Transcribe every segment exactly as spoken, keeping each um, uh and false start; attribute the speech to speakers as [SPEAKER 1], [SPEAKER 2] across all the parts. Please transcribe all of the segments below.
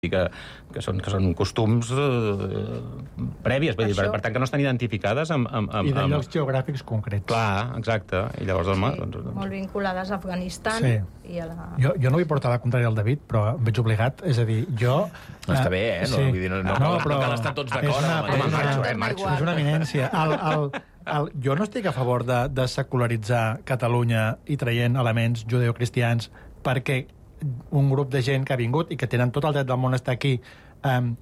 [SPEAKER 1] que, que, són, que són costums eh, prèvies, vull dir, per, per tant que no estan identificades amb... amb, amb
[SPEAKER 2] I de llocs
[SPEAKER 1] amb...
[SPEAKER 2] geogràfics concrets.
[SPEAKER 1] Clar, exacte. I llavors, home...
[SPEAKER 3] Sí,
[SPEAKER 1] doncs, doncs...
[SPEAKER 3] molt vinculades a Afganistan
[SPEAKER 2] sí.
[SPEAKER 3] i a la...
[SPEAKER 2] Jo, jo no vull portar la contrària al David, però em veig obligat, és a dir, jo...
[SPEAKER 4] No, està bé, eh? No,
[SPEAKER 2] sí.
[SPEAKER 4] vull dir, no, no,
[SPEAKER 2] no,
[SPEAKER 4] no,
[SPEAKER 2] però
[SPEAKER 4] no cal estar tots d'acord.
[SPEAKER 2] És una,
[SPEAKER 4] amb
[SPEAKER 2] és
[SPEAKER 4] el
[SPEAKER 2] una,
[SPEAKER 4] mateix.
[SPEAKER 2] eh, marxo, és una eminència. El, el, el, jo no estic a favor de, de secularitzar Catalunya i traient elements judeocristians perquè un grup de gent que ha vingut i que tenen tot el dret del món a estar aquí um,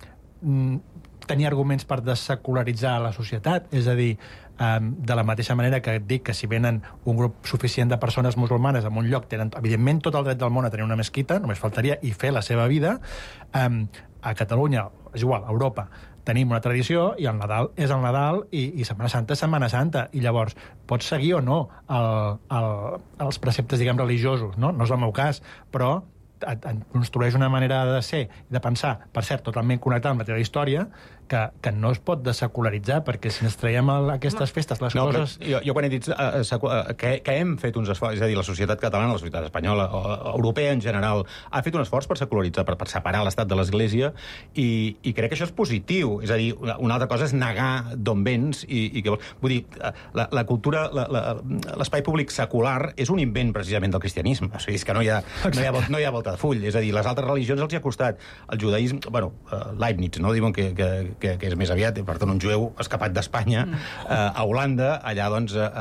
[SPEAKER 2] tenir arguments per desecularitzar la societat, és a dir, um, de la mateixa manera que et dic que si venen un grup suficient de persones musulmanes en un lloc, tenen evidentment tot el dret del món a tenir una mesquita, només faltaria, i fer la seva vida. Um, a Catalunya, és igual, a Europa, tenim una tradició i el Nadal és el Nadal i, i Setmana Santa és Setmana Santa, i llavors pots seguir o no el, el, els preceptes, diguem, religiosos, no? No és el meu cas, però et, et construeix una manera de ser i de pensar, per cert, totalment connectada amb la teva història, que, que no es pot desecularitzar, perquè si ens traiem el, aquestes festes, les
[SPEAKER 1] no,
[SPEAKER 3] coses...
[SPEAKER 1] Jo, jo quan he dit uh, uh, que, que hem fet uns esforços, és a dir, la societat catalana, la societat espanyola, o, o europea en general, ha fet un esforç per secularitzar, per, per separar l'estat de l'Església, i, i crec que això és positiu. És a dir, una, una altra cosa és negar d'on vens i, i què vols. Vull dir, la, la cultura, l'espai públic secular és un invent precisament del cristianisme. O sigui, és que no hi ha, no hi ha, no hi ha volta de full. És a dir, les altres religions els hi ha costat. El judaïsme, bueno, uh, Leibniz, no? Diuen que, que, que, que és més aviat, per tant, un jueu escapat d'Espanya, mm. eh, a Holanda, allà, doncs, eh,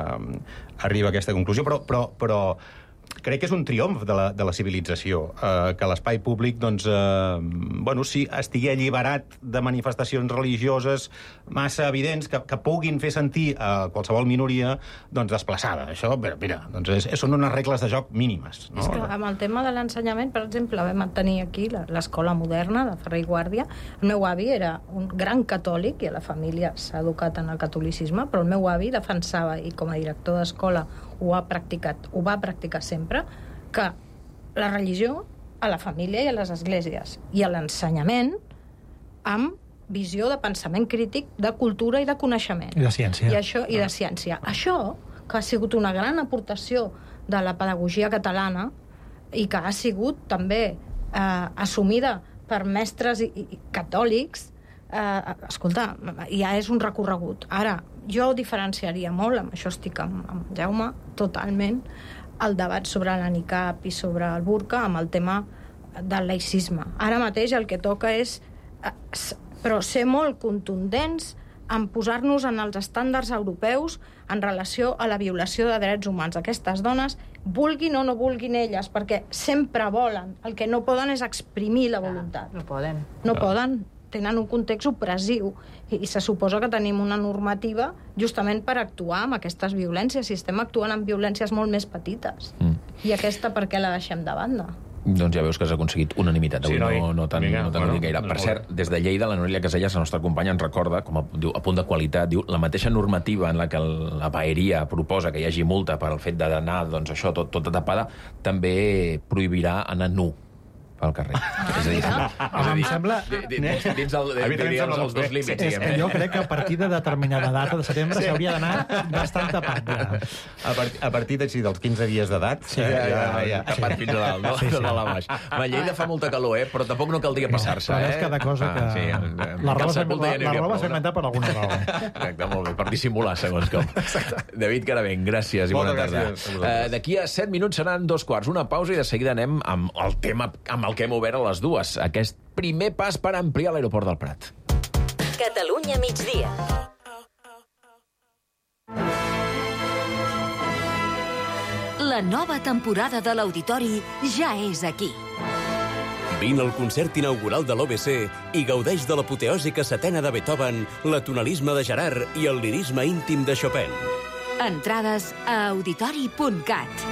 [SPEAKER 1] eh, arriba a aquesta conclusió, però, però, però crec que és un triomf de la, de la civilització, eh, que l'espai públic, doncs, eh, bueno, sí, estigui alliberat de manifestacions religioses massa evidents que, que puguin fer sentir a qualsevol minoria, doncs, desplaçada. Això, mira, mira doncs és, són unes regles de joc mínimes. No?
[SPEAKER 3] És que amb el tema de l'ensenyament, per exemple, vam tenir aquí l'escola moderna de Ferrer i Guàrdia. El meu avi era un gran catòlic i a la família s'ha educat en el catolicisme, però el meu avi defensava, i com a director d'escola ho ha practicat, ho va practicar sempre, que la religió a la família i a les esglésies i a l'ensenyament amb visió de pensament crític, de cultura i de coneixement.
[SPEAKER 2] I de ciència.
[SPEAKER 3] I, això, i de ciència. Això, que ha sigut una gran aportació de la pedagogia catalana i que ha sigut també eh, assumida per mestres i, i, catòlics, eh, escolta, ja és un recorregut. Ara, jo ho diferenciaria molt, amb això estic amb, amb Jaume, totalment, el debat sobre la niqab i sobre el burca amb el tema del laïcisme. Ara mateix el que toca és eh, però ser molt contundents en posar-nos en els estàndards europeus en relació a la violació de drets humans. Aquestes dones, vulguin o no vulguin elles, perquè sempre volen. El que no poden és exprimir la voluntat.
[SPEAKER 5] No poden.
[SPEAKER 3] No poden. Tenen un context opressiu i, i se suposa que tenim una normativa justament per actuar amb aquestes violències, i estem actuant amb violències molt més petites. Mm. I aquesta per què la deixem de banda?
[SPEAKER 4] Doncs ja veus que has aconseguit unanimitat.
[SPEAKER 1] Sí,
[SPEAKER 4] no,
[SPEAKER 1] no,
[SPEAKER 4] no tan,
[SPEAKER 1] vinga,
[SPEAKER 4] no tan
[SPEAKER 1] bueno,
[SPEAKER 4] gaire.
[SPEAKER 1] no
[SPEAKER 4] Per
[SPEAKER 1] molt.
[SPEAKER 4] cert, des de Lleida, la Noelia Casellas, la nostra companya, ens recorda, com a, diu, a punt de qualitat, diu, la mateixa normativa en la que la paeria proposa que hi hagi multa per al fet d'anar, doncs això, tot, tota tapada, també prohibirà anar nu pel carrer.
[SPEAKER 3] Ah,
[SPEAKER 4] és a dir,
[SPEAKER 3] mira.
[SPEAKER 4] és a dir,
[SPEAKER 2] Sembla-
[SPEAKER 4] dins, dins, el,
[SPEAKER 1] A mi també em
[SPEAKER 4] dins
[SPEAKER 1] sembla
[SPEAKER 4] els
[SPEAKER 1] molt
[SPEAKER 4] dos
[SPEAKER 1] bé.
[SPEAKER 4] límits,
[SPEAKER 2] És que
[SPEAKER 4] diguem.
[SPEAKER 2] jo crec que a partir de determinada data de setembre
[SPEAKER 1] Sí.
[SPEAKER 2] s'hauria d'anar bastant tapat. Ja.
[SPEAKER 1] A, part, a partir de, sí, dels quinze dies d'edat,
[SPEAKER 4] Sí, ja, ja, ja, ja. Tapat fins a dalt, no?
[SPEAKER 2] Sí, sí.
[SPEAKER 4] De dalt a baix. A Lleida fa molta calor, eh? Però tampoc no caldria passar-se,
[SPEAKER 2] Però
[SPEAKER 4] eh?
[SPEAKER 2] és cada cosa que...
[SPEAKER 4] Ah, sí,
[SPEAKER 2] la roba
[SPEAKER 4] calçat
[SPEAKER 2] s'ha
[SPEAKER 4] multa ja n'hi
[SPEAKER 2] la
[SPEAKER 4] hauria
[SPEAKER 2] roba
[SPEAKER 4] prou,
[SPEAKER 2] s'ha
[SPEAKER 4] no?
[SPEAKER 2] inventat per alguna raó.
[SPEAKER 4] Exacte, molt bé, per dissimular, segons com. David Caravent, gràcies i bona
[SPEAKER 1] Moltes
[SPEAKER 4] tarda.
[SPEAKER 1] gràcies a vosaltres.
[SPEAKER 4] Uh, D'aquí a set minuts seran dos quarts, una pausa, i de seguida anem amb el tema amb el que hem obert a les dues, aquest primer pas per ampliar l'aeroport del Prat.
[SPEAKER 6] Catalunya migdia. La nova temporada de l'Auditori ja és aquí.
[SPEAKER 7] Vine al concert inaugural de l'O B C i gaudeix de l'apoteòsica setena de Beethoven, la tonalisme de Gerard i el lirisme íntim de Chopin.
[SPEAKER 6] Entrades a auditori punt cat.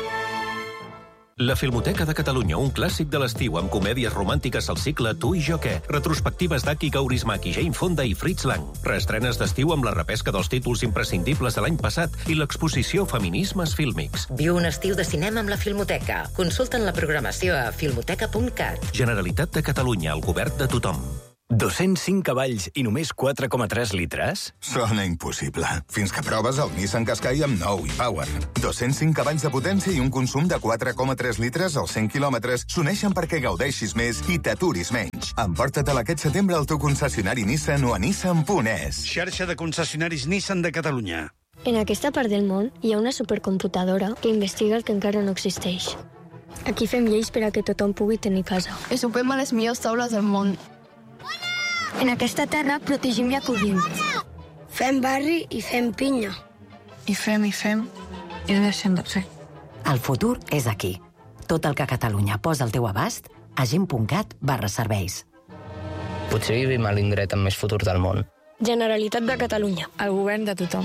[SPEAKER 8] La Filmoteca de Catalunya, un clàssic de l'estiu amb comèdies romàntiques al cicle Tu i jo què, retrospectives d'Aki Kaurismäki, Jane Fonda i Fritz Lang, reestrenes d'estiu amb la repesca dels títols imprescindibles de l'any passat i l'exposició Feminismes Fílmics.
[SPEAKER 9] Viu un estiu de cinema amb la Filmoteca. Consulta'n la programació a filmoteca punt cat.
[SPEAKER 8] Generalitat de Catalunya, el govern de tothom.
[SPEAKER 5] dos-cents cinc cavalls i només quatre coma tres litres?
[SPEAKER 10] Sona impossible. Fins que proves el Nissan Qashqai amb nou e-Power. dos-cents cinc cavalls de potència i un consum de quatre coma tres litres als cent quilòmetres s'uneixen perquè gaudeixis més i t'aturis menys. Emporta-te'l aquest setembre al teu concessionari Nissan o a nissan punt es.
[SPEAKER 11] Xarxa de concessionaris Nissan de Catalunya.
[SPEAKER 12] En aquesta part del món hi ha una supercomputadora que investiga el que encara no existeix. Aquí fem lleis per a que tothom pugui tenir casa.
[SPEAKER 13] I sopem a les millors taules del món.
[SPEAKER 12] En aquesta terra protegim i acollim. Fem barri i fem pinya.
[SPEAKER 13] I fem, i fem, i no deixem de fer.
[SPEAKER 9] El futur és aquí. Tot el que Catalunya posa al teu abast a gent punt cat barra serveis.
[SPEAKER 14] Potser vivim a l'indret amb més futur del món.
[SPEAKER 12] Generalitat de Catalunya.
[SPEAKER 13] El govern de tothom.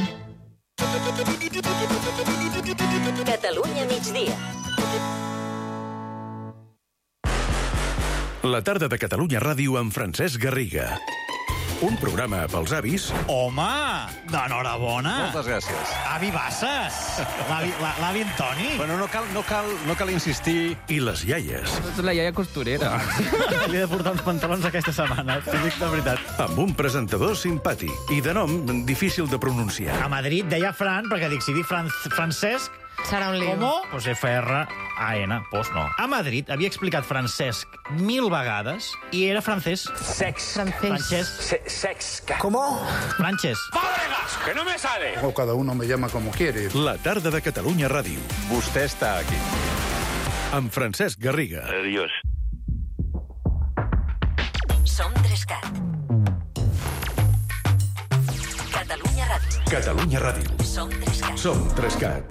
[SPEAKER 6] Catalunya migdia.
[SPEAKER 8] La tarda de Catalunya Ràdio amb Francesc Garriga. Un programa pels avis...
[SPEAKER 15] Home, d'enhorabona.
[SPEAKER 16] Moltes gràcies.
[SPEAKER 15] Avi Bassas, l'avi Antoni.
[SPEAKER 16] Bueno, no cal, no cal, no cal insistir.
[SPEAKER 8] I les iaies.
[SPEAKER 4] És la iaia costurera.
[SPEAKER 15] Li he de portar uns pantalons aquesta setmana, t'ho dic de veritat.
[SPEAKER 8] Amb un presentador simpàtic i de nom difícil de pronunciar.
[SPEAKER 15] A Madrid deia Fran, perquè dic, si dic Fran Francesc...
[SPEAKER 13] Serà un lío.
[SPEAKER 15] ¿Cómo? Pues F R A N, pues no. A Madrid havia explicat Francesc mil vegades i era francès.
[SPEAKER 13] Sex.
[SPEAKER 15] Francesc.
[SPEAKER 13] Sex.
[SPEAKER 15] ¿Cómo? Francesc.
[SPEAKER 13] ¡Fábregas, que no me sale!
[SPEAKER 17] O cada uno me llama como quiere.
[SPEAKER 8] La tarda de Catalunya Ràdio.
[SPEAKER 16] Vostè està aquí.
[SPEAKER 8] Amb Francesc Garriga.
[SPEAKER 14] Adiós.
[SPEAKER 6] Som Trescat. Catalunya Ràdio.
[SPEAKER 8] Catalunya Ràdio.
[SPEAKER 6] Som Trescat.
[SPEAKER 8] Som Trescat.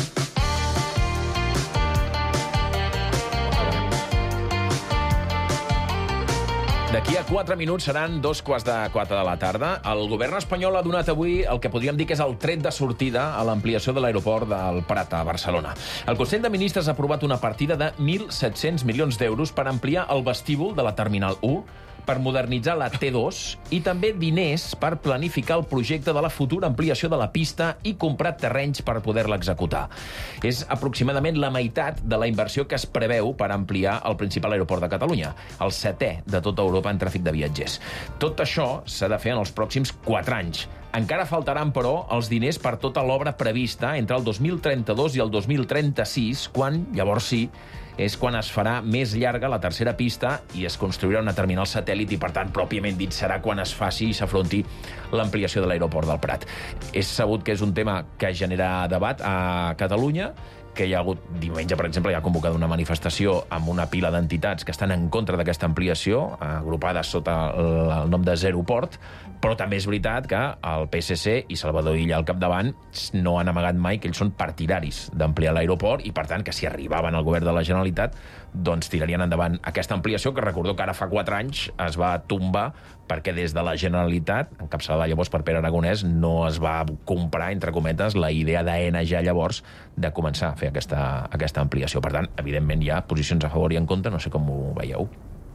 [SPEAKER 4] D'aquí a quatre minuts seran dos quarts de quatre de la tarda. El govern espanyol ha donat avui el que podríem dir que és el tret de sortida a l'ampliació de l'aeroport del Prat a Barcelona. El Consell de Ministres ha aprovat una partida de mil set-cents milions d'euros per ampliar el vestíbul de la Terminal u, per modernitzar la T dos i també diners per planificar el projecte de la futura ampliació de la pista i comprar terrenys per poder-la executar. És aproximadament la meitat de la inversió que es preveu per ampliar el principal aeroport de Catalunya, el setè de tota Europa en tràfic de viatgers. Tot això s'ha de fer en els pròxims quatre anys. Encara faltaran, però, els diners per tota l'obra prevista entre el dos mil trenta-dos i el dos mil trenta-sis, quan, llavors sí, és quan es farà més llarga la tercera pista i es construirà una terminal satèl·lit i, per tant, pròpiament dit, serà quan es faci i s'afronti l'ampliació de l'aeroport del Prat. És sabut que és un tema que genera debat a Catalunya, que hi ha hagut, diumenge, per exemple, hi ha convocada una manifestació amb una pila d'entitats que estan en contra d'aquesta ampliació, agrupades sota el nom de Zeroport, però també és veritat que el P S C i Salvador Illa al capdavant no han amagat mai que ells són partidaris d'ampliar l'aeroport i, per tant, que si arribaven al govern de la Generalitat, doncs tirarien endavant aquesta ampliació, que recordeu que ara fa quatre anys es va tombar perquè des de la Generalitat, encapçalada llavors per Pere Aragonès, no es va comprar, entre cometes, la idea d'Aena ja llavors de començar a fer aquesta, aquesta ampliació. Per tant, evidentment hi ha posicions a favor i en contra, no sé com ho veieu.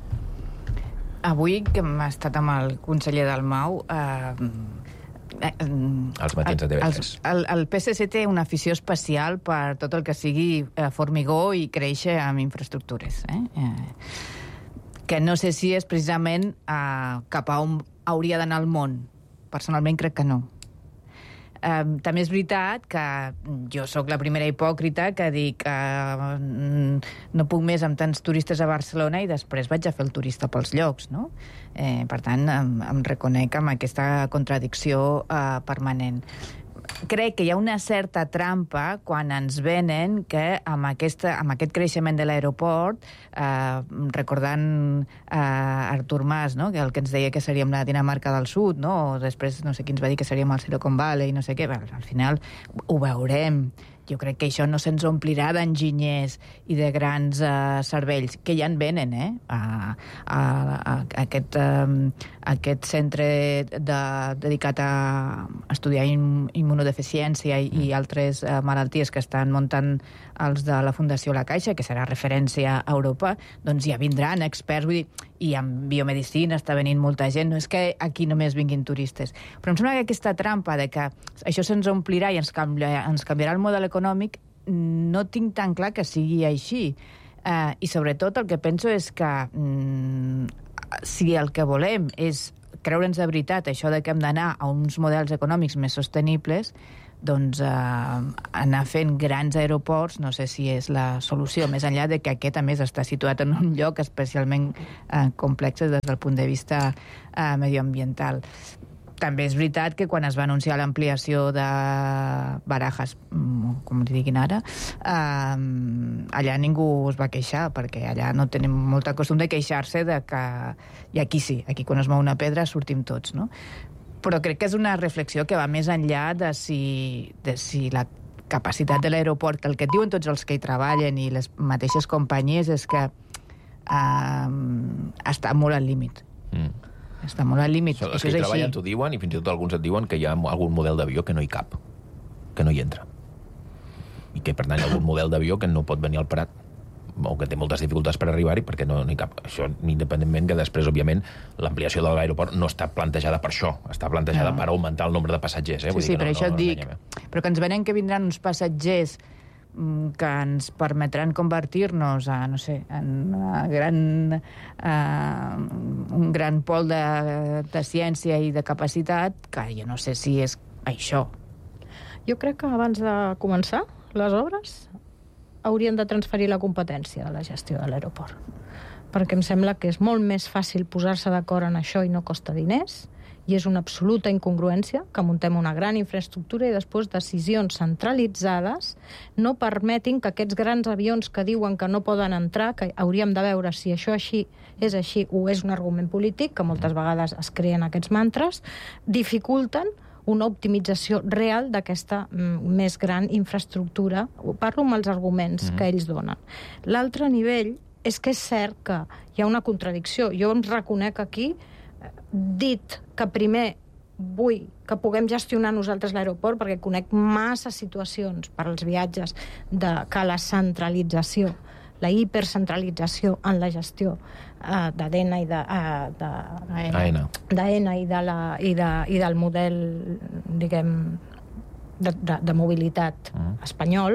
[SPEAKER 18] Avui, que hem estat amb el conseller Dalmau, eh, eh,
[SPEAKER 4] els matins de T V tres.
[SPEAKER 18] El, el P S C té una afició especial per tot el que sigui eh, formigó i créixer amb infraestructures. Eh? Eh, que no sé si és precisament eh, cap a on hauria d'anar el món. Personalment crec que no. Eh, també és veritat que jo sóc la primera hipòcrita que dic que eh, no puc més amb tants turistes a Barcelona i després vaig a fer el turista pels llocs, no? Eh, per tant, em, em reconec amb aquesta contradicció eh, permanent. Crec que hi ha una certa trampa quan ens venen que amb, aquesta, amb aquest creixement de l'aeroport, eh, recordant eh, Artur Mas, no? Que el que ens deia que seríem la Dinamarca del Sud, no? O després no sé qui ens va dir que seríem el Silicon Valley, no sé què. Bé, al final ho veurem. Jo crec que això no se'ns omplirà d'enginyers i de grans uh, cervells, que ja en venen, eh? A, a, a, a aquest, um, aquest centre de, dedicat a estudiar immunodeficiència i, i altres uh, malalties que estan muntant els de la Fundació La Caixa, que serà referència a Europa, doncs ja vindran experts, vull dir, i en biomedicina està venint molta gent, no és que aquí només vinguin turistes. Però em sembla que aquesta trampa de que això se'ns omplirà i ens, canvia, ens canviarà el model econòmic, no tinc tan clar que sigui així. Eh, I sobretot el que penso és que mm, si el que volem és creure'ns de veritat això de que hem d'anar a uns models econòmics més sostenibles, doncs eh, anar fent grans aeroports no sé si és la solució, més enllà de que aquest a més està situat en un lloc especialment eh, complex des del punt de vista eh, medioambiental. També és veritat que quan es va anunciar l'ampliació de Barajas, com li diguin ara, eh, allà ningú es va queixar, perquè allà no tenim molt costum de queixar-se de que... I aquí sí, aquí quan es mou una pedra sortim tots, no? Però crec que és una reflexió que va més enllà de si, de si la capacitat de l'aeroport, el que et diuen tots els que hi treballen i les mateixes companyies, és que eh, està molt al límit. Mm. Està molt al límit.
[SPEAKER 4] Els que hi treballen t'ho diuen, i fins i tot alguns et diuen que hi ha algun model d'avió que no hi cap, que no hi entra. I que, per tant, hi ha algun model d'avió que no pot venir al Prat, o que té moltes dificultats per arribar-hi perquè no, no hi cap. Això, independentment que després, òbviament, l'ampliació de l'aeroport no està plantejada per això, està plantejada no. per augmentar el nombre de passatgers. Eh?
[SPEAKER 18] Sí,
[SPEAKER 4] Vull
[SPEAKER 18] sí,
[SPEAKER 4] dir que
[SPEAKER 18] per
[SPEAKER 4] no,
[SPEAKER 18] això
[SPEAKER 4] no,
[SPEAKER 18] et
[SPEAKER 4] no
[SPEAKER 18] dic.
[SPEAKER 4] Enganyem.
[SPEAKER 18] Però que ens venen que vindran uns passatgers que ens permetran convertir-nos a, no sé, en una gran, uh, un gran pol de, de ciència i de capacitat, que jo no sé si és això.
[SPEAKER 3] Jo crec que abans de començar les obres haurien de transferir la competència de la gestió de l'aeroport. Perquè em sembla que és molt més fàcil posar-se d'acord en això i no costa diners, i és una absoluta incongruència que muntem una gran infraestructura i després decisions centralitzades no permetin que aquests grans avions que diuen que no poden entrar, que hauríem de veure si això així és així o és un argument polític, que moltes vegades es creen aquests mantres, dificulten una optimització real d'aquesta mm, més gran infraestructura. Parlo amb els arguments mm-hmm. que ells donen. L'altre nivell és que és cert que hi ha una contradicció. Jo em reconec aquí, dit que primer vull que puguem gestionar nosaltres l'aeroport, perquè conec massa situacions per als viatges de que la centralització, la hipercentralització en la gestió uh, d'Adena i de, uh, de,
[SPEAKER 4] Aena.
[SPEAKER 3] d'Aena i, de la, i, de, i del model, diguem, de, de, de mobilitat uh. espanyol.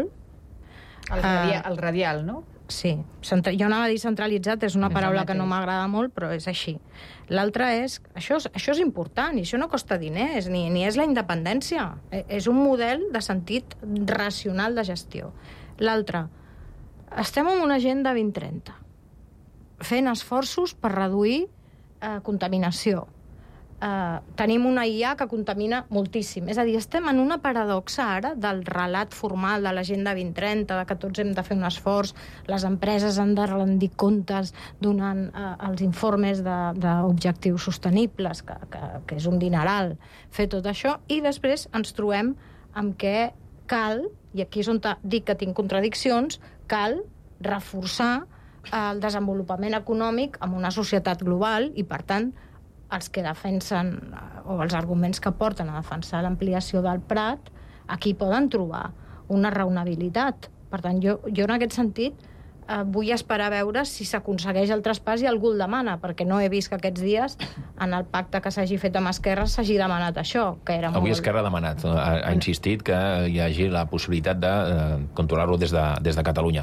[SPEAKER 18] El radial, uh, el radial, no?
[SPEAKER 3] Sí. Centra... Jo anava a dir centralitzat, és una Més paraula que no m'agrada molt, però és així. L'altre és... Això, és... això és important, i això no costa diners, ni, ni és la independència. És un model de sentit racional de gestió. L'altre, estem en una agenda vint trenta, fent esforços per reduir eh, contaminació. Eh, tenim una I A que contamina moltíssim. És a dir, estem en una paradoxa ara del relat formal de l'agenda vint trenta, de que tots hem de fer un esforç, les empreses han de rendir comptes donant eh, els informes d'objectius sostenibles, que, que, que és un dineral fer tot això, i després ens trobem amb què cal, i aquí és on dic que tinc contradiccions, cal reforçar el desenvolupament econòmic en una societat global i, per tant, els que defensen, o els arguments que porten a defensar l'ampliació del Prat, aquí poden trobar una raonabilitat. Per tant, jo, jo en aquest sentit eh, vull esperar a veure si s'aconsegueix el traspàs i algú el demana, perquè no he vist que aquests dies en el pacte que s'hagi fet amb Esquerra s'hagi demanat això, que era
[SPEAKER 4] Avui
[SPEAKER 3] molt...
[SPEAKER 4] Esquerra ha demanat, ha, ha insistit que hi hagi la possibilitat de eh, controlar-lo des, de, des de Catalunya.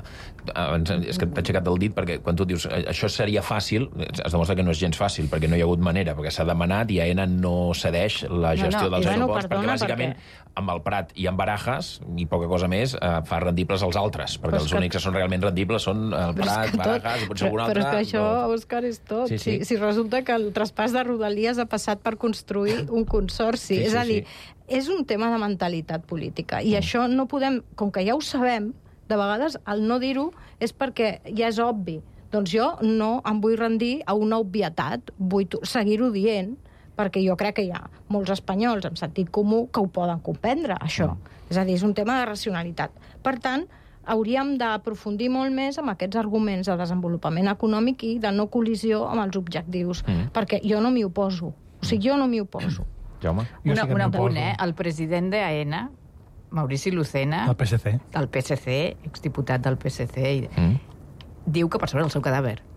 [SPEAKER 4] És que t'ha aixecat el dit perquè quan tu dius això seria fàcil, es demostra que no és gens fàcil, perquè no hi ha hagut manera, perquè s'ha demanat i Aena no cedeix la gestió no, no. dels
[SPEAKER 3] bueno,
[SPEAKER 4] aeroports,
[SPEAKER 3] perdona,
[SPEAKER 4] perquè bàsicament
[SPEAKER 3] perquè...
[SPEAKER 4] amb el Prat i amb Barajas, i poca cosa més, eh, fa rendibles els altres, perquè els que... únics que són realment rendibles són el Prat, Barajas i potser algun altre.
[SPEAKER 3] Però és que això, no... Òscar, és tot.
[SPEAKER 4] Sí, sí.
[SPEAKER 3] Si, si resulta que el traspàs de Rodalies ha passat per construir un consorci.
[SPEAKER 4] Sí,
[SPEAKER 3] és
[SPEAKER 4] sí,
[SPEAKER 3] a dir,
[SPEAKER 4] sí.
[SPEAKER 3] és un tema de mentalitat política. I mm. això no podem... Com que ja ho sabem, de vegades el no dir-ho és perquè ja és obvi. Doncs jo no em vull rendir a una obvietat, vull seguir-ho dient, perquè jo crec que hi ha molts espanyols amb sentit comú que ho poden comprendre, això. Mm. És a dir, és un tema de racionalitat. Per tant, hauríem d'aprofundir molt més amb aquests arguments de desenvolupament econòmic i de no col·lisió amb els objectius, mm. perquè jo no m'hi oposo. O sigui, jo no m'hi oposo.
[SPEAKER 4] Jaume?
[SPEAKER 18] Una, una punt, eh? El president d'Aena, Maurici Lucena...
[SPEAKER 2] Del P S C.
[SPEAKER 18] Del P S C, exdiputat del P S C, i... mm. diu que per sobre el seu cadàver.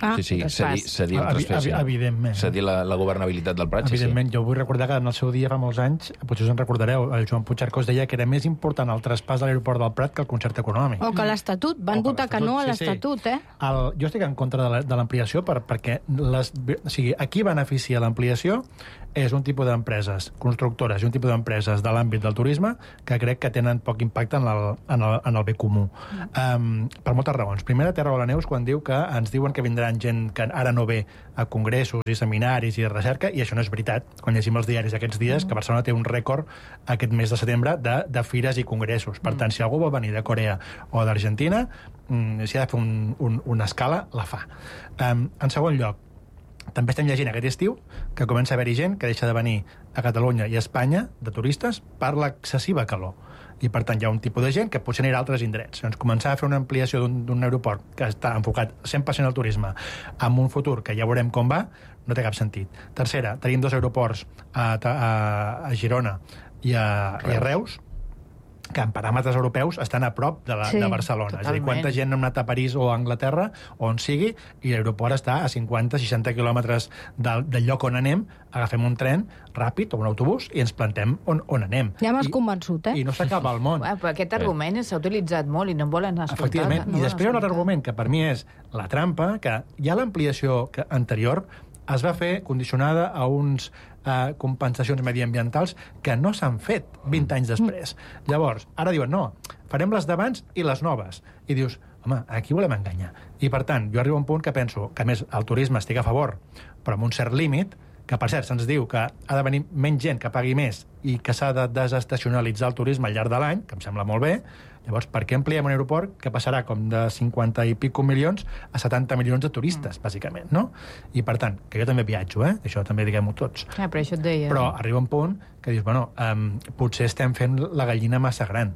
[SPEAKER 3] Ah,
[SPEAKER 4] sí, sí, cedir, cedir el
[SPEAKER 2] Evi-
[SPEAKER 4] traspàs.
[SPEAKER 2] evi- evidentment.
[SPEAKER 4] Cedir la, la governabilitat del Prat, sí, sí.
[SPEAKER 2] Evidentment, jo vull recordar que en el seu dia, fa molts anys, potser us en recordareu, el Joan Puigcercós deia que era més important el traspàs de l'aeroport del Prat que el concert econòmic.
[SPEAKER 3] O que l'Estatut. Van votar que no a
[SPEAKER 2] sí, sí.
[SPEAKER 3] l'Estatut, eh?
[SPEAKER 2] El, jo estic en contra de la- de l'ampliació per, perquè les, o sigui, a qui beneficia l'ampliació és un tipus d'empreses constructores i un tipus d'empreses de l'àmbit del turisme que crec que tenen poc impacte en el, en el, en el bé comú. Um, per moltes raons. Primera, Terra Vola Neus, quan diu que ens diuen que vindran gent que ara no ve a congressos i seminaris i de recerca, i això no és veritat. Quan llegim els diaris aquests dies, que Barcelona té un rècord aquest mes de setembre de, de fires i congressos. Per tant, si algú vol venir de Corea o d'Argentina, mm, si ha de fer un, un, una escala, la fa. Um, en segon lloc, també estem llegint aquest estiu que comença a haver-hi gent que deixa de venir a Catalunya i a Espanya de turistes per l'excessiva calor. I, per tant, hi ha un tipus de gent que potser anirà a altres indrets. Doncs començar a fer una ampliació d'un d'un aeroport que està enfocat cent per cent al turisme amb un futur que ja veurem com va, no té cap sentit. Tercera, tenim dos aeroports a, a, a Girona i a Reus, i a Reus que en paràmetres europeus estan a prop de, la,
[SPEAKER 3] Sí,
[SPEAKER 2] de Barcelona. És a dir,
[SPEAKER 18] totalment.
[SPEAKER 2] quanta gent ha anat a París o a Anglaterra, o on sigui, i l'aeroport està a cinquanta seixanta quilòmetres del, del lloc on anem, agafem un tren ràpid o un autobús i ens plantem on, on anem.
[SPEAKER 3] Ja m'has
[SPEAKER 2] I,
[SPEAKER 3] convençut, eh?
[SPEAKER 2] I no s'acaba el món.
[SPEAKER 18] Bueno, però aquest argument s'ha utilitzat molt i no en volen escoltar.
[SPEAKER 2] Efectivament.
[SPEAKER 18] No
[SPEAKER 2] I
[SPEAKER 18] volen
[SPEAKER 2] després hi ha un altre
[SPEAKER 18] escoltar.
[SPEAKER 2] argument, que per mi és la trampa, que hi ha l'ampliació que anterior es va fer condicionada a uns eh, compensacions mediambientals que no s'han fet vint anys després. Llavors, ara diuen, no, farem les d'abans i les noves. I dius, home, aquí volem enganyar. I, per tant, jo arribo a un punt que penso que, a més, el turisme estic a favor, però amb un cert límit, que, per cert, se'ns diu que ha de venir menys gent que pagui més i que s'ha de desestacionalitzar el turisme al llarg de l'any, que em sembla molt bé. Llavors, per què ampliem un aeroport que passarà com de cinquanta i pico milions a setanta milions de turistes, bàsicament, no? I, per tant, que jo també viatjo, eh? Això també diguem-ho tots.
[SPEAKER 18] Ah, però això et deia.
[SPEAKER 2] Però arriba un punt que dius, bueno, um, potser estem fent la gallina massa gran.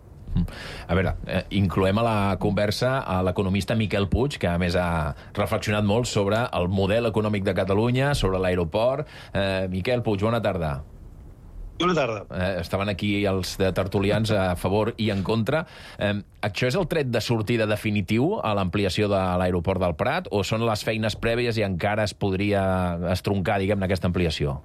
[SPEAKER 4] A veure, eh, incloem a la conversa a l'economista Miquel Puig, que a més ha reflexionat molt sobre el model econòmic de Catalunya, sobre l'aeroport. Eh, Miquel Puig, bona tarda.
[SPEAKER 19] Bona tarda.
[SPEAKER 4] Eh, estaven aquí els de tertulians a favor i en contra. Eh, això és el tret de sortida definitiu a l'ampliació de l'aeroport del Prat, o són les feines prèvies i encara es podria estroncar, diguem-ne, aquesta ampliació?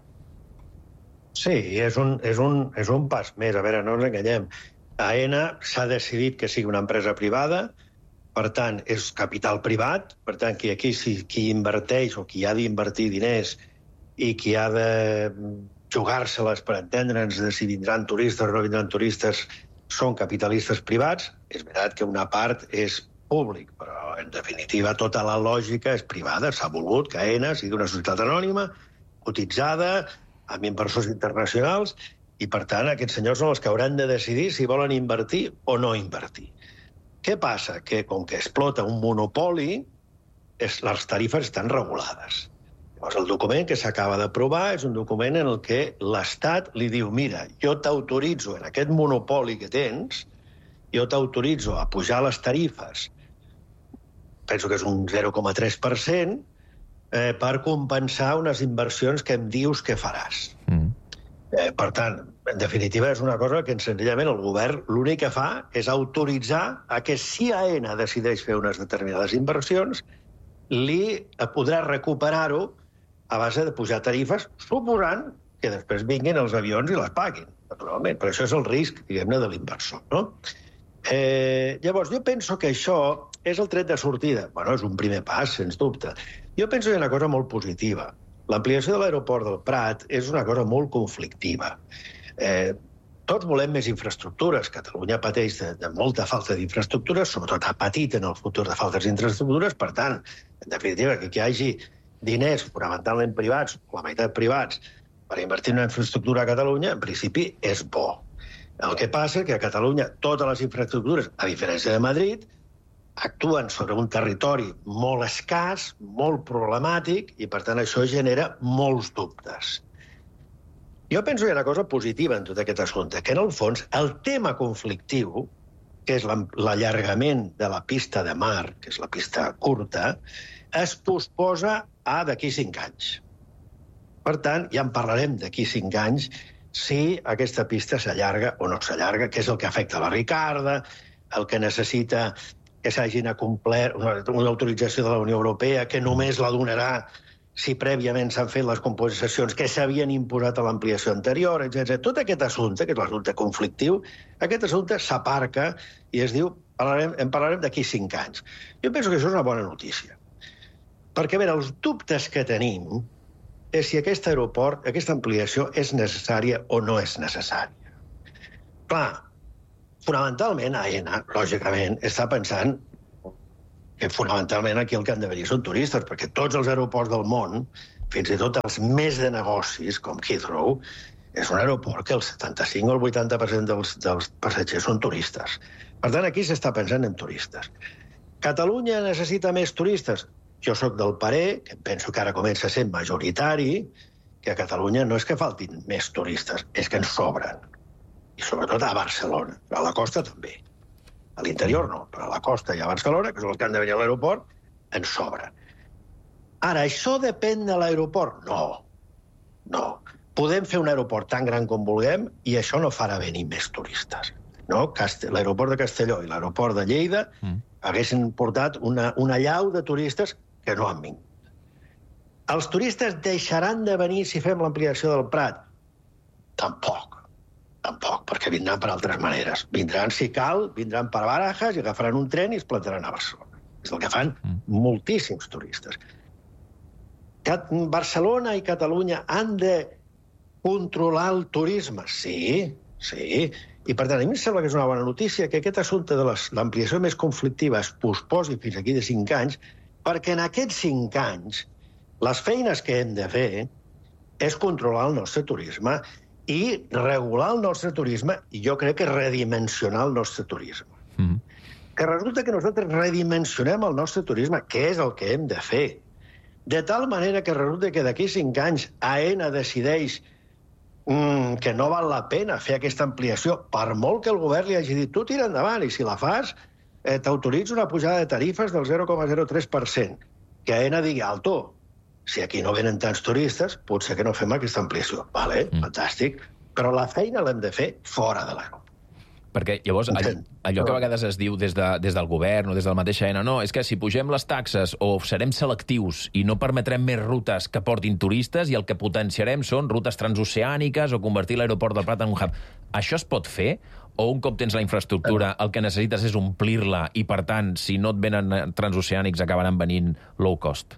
[SPEAKER 19] Sí, és un, és, un, és un pas més. A veure, no ens enganyem. AENA s'ha decidit que sigui una empresa privada, per tant, és capital privat, per tant, qui aquí si, qui inverteix o qui ha d'invertir diners i qui ha de jugar-se-les per entendre'ns de si vindran turistes o no vindran turistes són capitalistes privats. És veritat que una part és públic, però en definitiva tota la lògica és privada. S'ha volgut que AENA sigui una societat anònima, cotitzada, amb inversors internacionals, i per tant aquests senyors són els que hauran de decidir si volen invertir o no invertir. Què passa? Que com que explota un monopoli, és, les tarifes estan regulades. Llavors, el document que s'acaba d'aprovar és un document en el que l'Estat li diu, mira, jo t'autoritzo en aquest monopoli que tens, jo t'autoritzo a pujar les tarifes, penso que és un zero coma tres per cent, eh, per compensar unes inversions que em dius que faràs. Mm. Eh, per tant, en definitiva, és una cosa que senzillament el govern l'únic que fa és autoritzar a que si AENA decideix fer unes determinades inversions, li podrà recuperar-ho a base de pujar tarifes, suposant que després vinguin els avions i les paguin, naturalment. Però això és el risc, diguem-ne, de l'inversor, no? Eh, llavors, jo penso que això és el tret de sortida. Bueno, és un primer pas, sens dubte. Jo penso que hi ha una cosa molt positiva. L'ampliació de l'aeroport del Prat és una cosa molt conflictiva. Eh, tots volem més infraestructures. Catalunya pateix de, de molta falta d'infraestructures, sobretot ha patit en el futur de faltes d'infraestructures. Per tant, en definitiva, que hi hagi diners fonamentalment privats, la meitat privats, per invertir en una infraestructura a Catalunya, en principi és bo. El que passa és que a Catalunya totes les infraestructures, a diferència de Madrid, actuen sobre un territori molt escàs, molt problemàtic, i per tant això genera molts dubtes. Jo penso que hi ha una cosa positiva en tot aquest assumpte, que en el fons el tema conflictiu, que és l'allargament de la pista de mar, que és la pista curta, es posposa a d'aquí cinc anys. Per tant, ja en parlarem d'aquí cinc anys si aquesta pista s'allarga o no s'allarga, que és el que afecta la Ricarda, el que necessita que s'hagin acomplert una, una autorització de la Unió Europea, que només la donarà si prèviament s'han fet les compensacions que s'havien imposat a l'ampliació anterior, etcètera. Tot aquest assumpte, que és l'assumpte conflictiu, aquest assumpte s'aparca i es diu, parlarem, en parlarem d'aquí cinc anys. Jo penso que això és una bona notícia. Perquè, a veure, els dubtes que tenim és si aquest aeroport, aquesta ampliació és necessària o no és necessària. Clar, fonamentalment, AENA, lògicament, està pensant que fonamentalment aquí el que han de venir són turistes, perquè tots els aeroports del món, fins i tot els més de negocis, com Heathrow, és un aeroport que el setanta-cinc o el vuitanta per cent dels, dels passatgers són turistes. Per tant, aquí s'està pensant en turistes. Catalunya necessita més turistes? Jo sóc del parer, que penso que ara comença a ser majoritari, que a Catalunya no és que faltin més turistes, és que ens sobren. I sobretot a Barcelona, a la costa també. A l'interior no, però a la costa i a Barcelona, que és el que han de venir a l'aeroport, ens sobra. Ara, això depèn de l'aeroport? No. No. Podem fer un aeroport tan gran com vulguem i això no farà venir més turistes. No? L'aeroport de Castelló i l'aeroport de Lleida mm. haguessin portat una, una llau de turistes que no han vingut. Els turistes deixaran de venir si fem l'ampliació del Prat? Tampoc. Tampoc, perquè vindran per altres maneres. Vindran, si cal, vindran per Barajas i agafaran un tren i es plantaran a Barcelona. És el que fan mm. moltíssims turistes. Barcelona i Catalunya han de controlar el turisme? Sí, sí. I, per tant, a mi em sembla que és una bona notícia que aquest assumpte de l'ampliació més conflictiva es posposi fins aquí de cinc anys, perquè en aquests cinc anys les feines que hem de fer és controlar el nostre turisme i regular el nostre turisme, i jo crec que redimensionar el nostre turisme. Mm. Que resulta que nosaltres redimensionem el nostre turisme, que és el que hem de fer. De tal manera que resulta que d'aquí cinc anys AENA decideix mm, que no val la pena fer aquesta ampliació, per molt que el govern li hagi dit tu tira endavant, i si la fas, eh, t'autoritzo una pujada de tarifes del zero coma zero tres per cent. Que AENA digui, alto, si aquí no venen tants turistes, potser que no fem aquesta ampliació. Vale, mm. fantàstic. Però la feina l'hem de fer fora de l'aeroport.
[SPEAKER 4] Perquè, llavors, allò, allò que a vegades es diu des, de, des del govern o des del mateix AENA, no, és que si pugem les taxes o serem selectius i no permetrem més rutes que portin turistes i el que potenciarem són rutes transoceàniques o convertir l'aeroport del Prat en un hub. Això es pot fer? O un cop tens la infraestructura, el que necessites és omplir-la i, per tant, si no et venen transoceànics, acabaran venint low cost?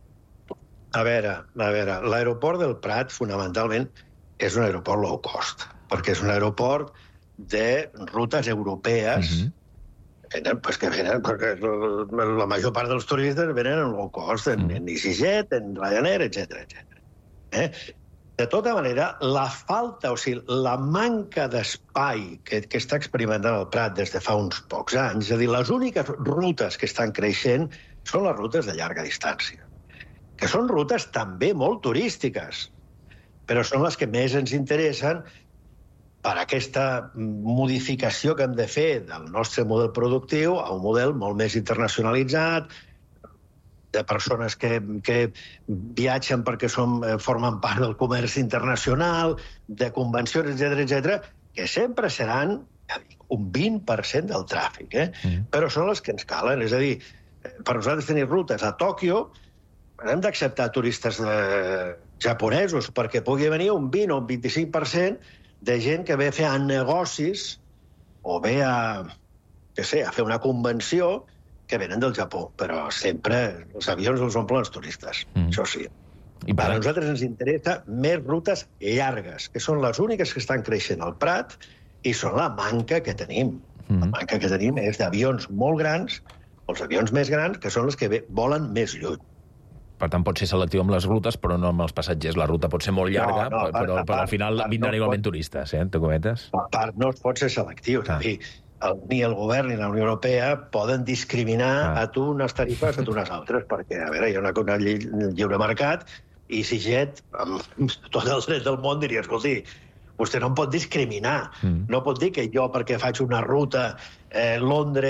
[SPEAKER 19] A veure, a veure, l'aeroport del Prat, fonamentalment, és un aeroport low cost, perquè és un aeroport de rutes europees, uh-huh. venen, pues que venen, perquè la major part dels turistes venen en low cost, en, uh-huh. en EasyJet, en Ryanair, etcètera, etcètera. Eh? De tota manera, la falta, o sigui, la manca d'espai que, que està experimentant el Prat des de fa uns pocs anys, és a dir, les úniques rutes que estan creixent són les rutes de llarga distància, que són rutes també molt turístiques, però són les que més ens interessen per aquesta modificació que hem de fer del nostre model productiu a un model molt més internacionalitzat, de persones que, que viatgen perquè som, formen part del comerç internacional, de convencions, etcètera, etcètera, que sempre seran un vint per cent del tràfic, eh? Mm. Però són les que ens calen. És a dir, per nosaltres tenir rutes a Tòquio, hem d'acceptar turistes eh, japonesos perquè pugui venir un vint o un vint-i-cinc per cent de gent que ve a fer negocis o ve a, que sé, a fer una convenció que venen del Japó. Però sempre els avions els omplen els turistes, mm. això sí. I per a nosaltres ens interessa més rutes llargues, que són les úniques que estan creixent al Prat i són la manca que tenim. Mm. La manca que tenim és d'avions molt grans, els avions més grans, que són els que volen més lluny.
[SPEAKER 4] Per tant, pot ser selectiu amb les rutes, però no amb els passatgers. La ruta pot ser molt llarga, no, no, però, part, però al final part, vindran no igualment pot... turistes, eh? Tu cometes?
[SPEAKER 19] A part, no es pot ser selectiu. Ah. És a dir, el, ni el govern ni la Unió Europea poden discriminar ah. a tu unes tarifes a tu unes altres, perquè, a veure, hi ha una, una llei, lliure mercat, i EasyJet, amb tot el dret del món, diria, escolti, vostè no em pot discriminar. Mm. No pot dir que jo, perquè faig una ruta eh,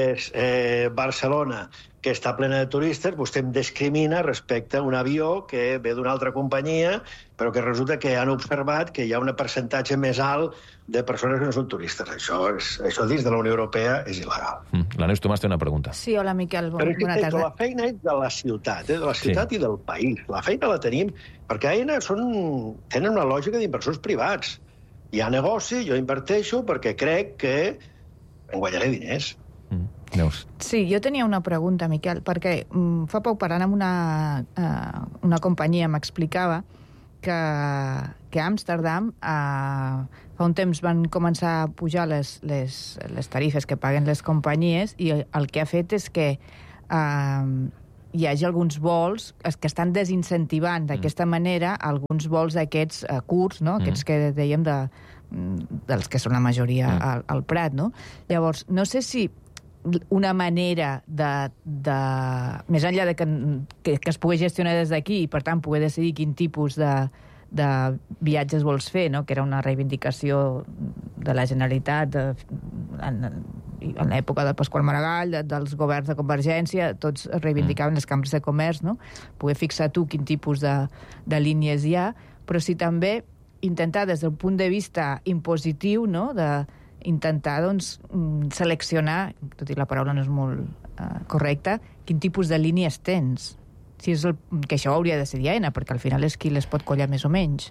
[SPEAKER 19] Londres-Barcelona, eh, que està plena de turistes, vostè em discrimina respecte a un avió que ve d'una altra companyia, però que resulta que han observat que hi ha un percentatge més alt de persones que no són turistes. Això, és, això dins de la Unió Europea és il·legal.
[SPEAKER 4] Mm. La Neus Tomàs té una pregunta.
[SPEAKER 18] Sí, hola, Miquel. Bon,
[SPEAKER 19] però és
[SPEAKER 18] bona
[SPEAKER 19] que
[SPEAKER 18] tarda.
[SPEAKER 19] la feina és de la ciutat, eh? de la ciutat sí. i del país. La feina la tenim, perquè Aena són, tenen una lògica d'inversors privats. Hi ha negoci, jo inverteixo perquè crec que en guanyaré diners.
[SPEAKER 4] Mm. Neus.
[SPEAKER 18] Sí, jo tenia una pregunta, Miquel, perquè mm, fa poc parlant amb una, uh, una companyia m'explicava que, que a Amsterdam uh, fa un temps van començar a pujar les, les, les tarifes que paguen les companyies i el que ha fet és que uh, hi hagi alguns vols que estan desincentivant d'aquesta mm. manera alguns vols d'aquests uh, curts, no? Aquests mm. que dèiem de, dels que són la majoria mm. al, al Prat, no? Llavors, no sé si una manera de, de més enllà de que, que, que es pugui gestionar des d'aquí i, per tant, poder decidir quin tipus de, de viatges vols fer, no? Que era una reivindicació de la Generalitat de, en, en l'època del Pasqual Maragall, de, dels governs de Convergència, tots reivindicaven mm. les cambres de comerç, no? Poder fixar tu quin tipus de, de línies hi ha, però sí també intentar des del punt de vista impositiu, no? De intentar, doncs, seleccionar, tot i la paraula no és molt uh, correcta, quin tipus de línies tens. Si és el, que això hauria de decidir Aena, perquè al final és qui les pot collar més o menys.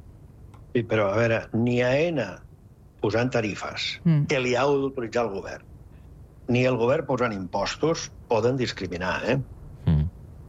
[SPEAKER 19] Sí, però, a veure, ni Aena posant tarifes, mm. que li ha d'autoritzar el govern, ni el govern posant impostos, poden discriminar, eh? Mm.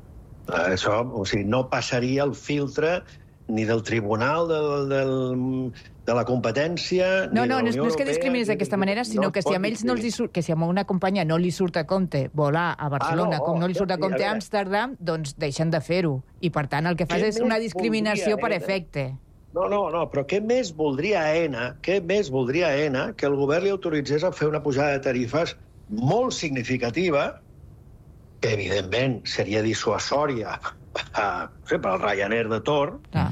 [SPEAKER 19] Això, o sigui, no passaria el filtre ni del Tribunal del, del, de la Competència...
[SPEAKER 18] No,
[SPEAKER 19] ni
[SPEAKER 18] no,
[SPEAKER 19] de la Unió
[SPEAKER 18] no és que
[SPEAKER 19] Europea,
[SPEAKER 18] discrimines d'aquesta manera, sinó
[SPEAKER 19] no
[SPEAKER 18] que si a ells no els hi surt, que si a una companyia no li surt a compte volar a Barcelona, ah, no, com no li surt a compte a Amsterdam, doncs deixen de fer-ho. I, per tant, el que fas és una discriminació per efecte.
[SPEAKER 19] No, no, no, però què més voldria Aena, què més voldria Aena que el govern li autoritzés a fer una pujada de tarifes molt significativa, que evidentment seria dissuasòria per al Ryanair de torn, ah.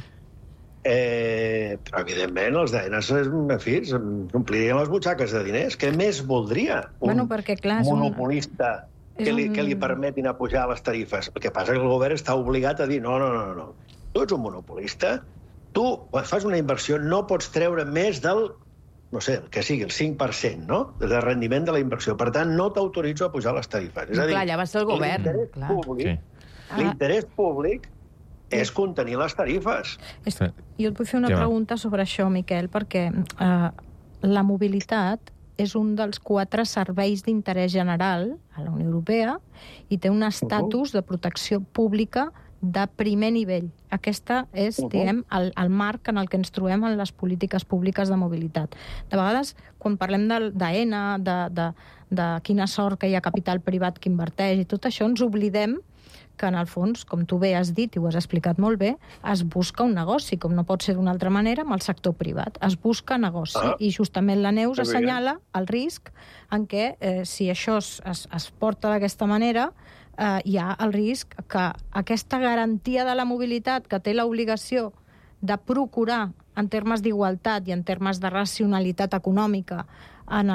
[SPEAKER 19] Eh, però, evidentment, els d'Aena s'omplirien les butxaques de diners. Què més voldria un
[SPEAKER 3] bueno, perquè, clar,
[SPEAKER 19] monopolista
[SPEAKER 3] un...
[SPEAKER 19] que, li, que li permetin a pujar les tarifes? El que passa és que el govern està obligat a dir no, no, no, no. Tu ets un monopolista, tu, quan fas una inversió, no pots treure més del, no sé, que sigui el cinc per cent, no?, de rendiment de la inversió. Per tant, no t'autoritzo a pujar les tarifes. És a dir,
[SPEAKER 18] clar, ja va ser el govern.
[SPEAKER 19] L'interès
[SPEAKER 18] clar.
[SPEAKER 19] públic,
[SPEAKER 18] sí.
[SPEAKER 19] l'interès públic és contenir les tarifes.
[SPEAKER 3] És, jo et vull fer una pregunta sobre això, Miquel, perquè eh, la mobilitat és un dels quatre serveis d'interès general a la Unió Europea i té un estatus de protecció pública de primer nivell. Aquesta és, uh-huh. diguem, el, el marc en el que ens trobem en les polítiques públiques de mobilitat. De vegades, quan parlem d'Aena, de, de, de quina sort que hi ha capital privat que inverteix i tot això, ens oblidem que en el fons, com tu bé has dit i ho has explicat molt bé, es busca un negoci, com no pot ser d'una altra manera, amb el sector privat. Es busca negoci. Ah. I justament la Neus assenyala el risc en què, eh, si això es, es, es porta d'aquesta manera, eh, hi ha el risc que aquesta garantia de la mobilitat que té l'obligació de procurar en termes d'igualtat i en termes de racionalitat econòmica en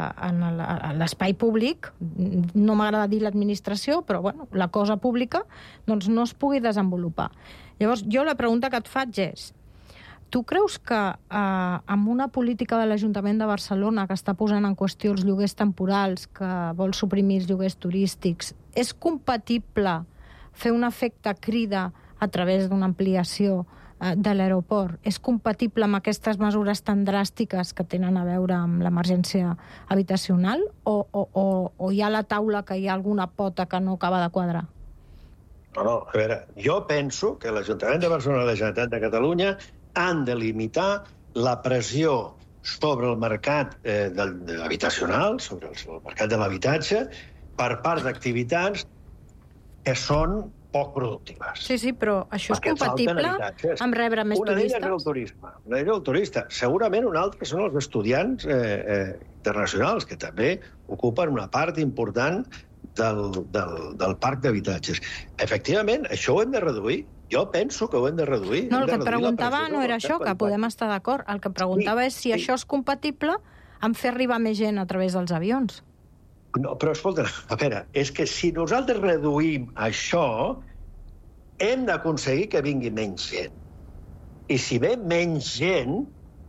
[SPEAKER 3] l'espai públic, no m'agrada dir l'administració, però bueno, la cosa pública, doncs no es pugui desenvolupar. Llavors, jo la pregunta que et faig és, tu creus que eh, amb una política de l'Ajuntament de Barcelona que està posant en qüestió els lloguers temporals, que vol suprimir els lloguers turístics, és compatible fer un efecte crida a través d'una ampliació de l'aeroport, és compatible amb aquestes mesures tan dràstiques que tenen a veure amb l'emergència habitacional o, o, o, o hi ha a la taula que hi ha alguna pota que no acaba de quadrar?
[SPEAKER 19] No, no, a veure, jo penso que l'Ajuntament de Barcelona i la Generalitat de Catalunya han de limitar la pressió sobre el mercat eh, de, de habitacional, sobre el, sobre el mercat de l'habitatge, per part d'activitats que són poc productives.
[SPEAKER 3] Sí, sí, però això és compatible amb rebre més
[SPEAKER 19] una
[SPEAKER 3] turistes?
[SPEAKER 19] Una d'elles és el turisme. Una d'elles és el turista. Segurament una altra són els estudiants eh, eh, internacionals, que també ocupen una part important del, del, del parc d'habitatges. Efectivament, això ho hem de reduir. Jo penso que ho hem de reduir.
[SPEAKER 3] No, el que
[SPEAKER 19] et
[SPEAKER 3] et preguntava no era això, que podem estar d'acord. El que preguntava és si això és compatible amb fer arribar més gent a través dels avions.
[SPEAKER 19] No, però escolta, a veure, és que si nosaltres reduïm això, hem d'aconseguir que vingui menys gent. I si ve menys gent,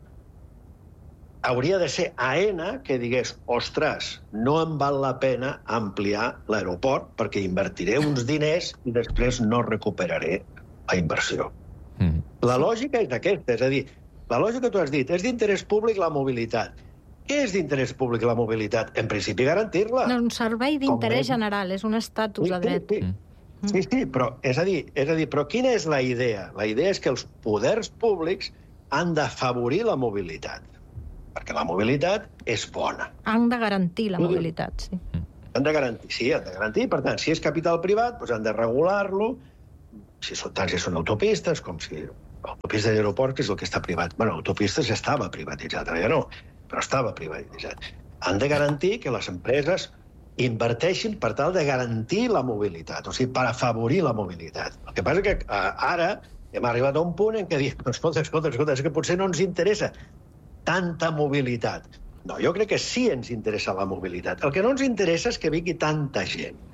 [SPEAKER 19] hauria de ser AENA que digués, ostres, no em val la pena ampliar l'aeroport perquè invertiré uns diners i després no recuperaré la inversió. Mm. La lògica és aquesta, és a dir, la lògica que tu has dit, és d'interès públic la mobilitat. Què és d'interès públic la mobilitat? En principi, garantir-la.
[SPEAKER 3] No, un servei d'interès general, és un estatus de dret.
[SPEAKER 19] Sí, sí, sí, sí, però, és a dir, és a dir, però quina és la idea? La idea és que els poders públics han d'afavorir la mobilitat, perquè la mobilitat és bona.
[SPEAKER 3] Han de garantir la mobilitat, sí.
[SPEAKER 19] Han de garantir, sí, han de garantir. Per tant, si és capital privat, doncs han de regular-lo, si són, tant si són autopistes, com si autopistes d'aeroport, que és el que està privat. Bueno, autopistes ja estava privatitzat, ara ja no, però estava privatitzat. Han de garantir que les empreses inverteixin per tal de garantir la mobilitat, o sigui, per afavorir la mobilitat. El que passa és que ara hem arribat a un punt en què diem, escolta, escolta, escolta, és que potser no ens interessa tanta mobilitat. No, jo crec que sí ens interessa la mobilitat. El que no ens interessa és que vingui tanta gent.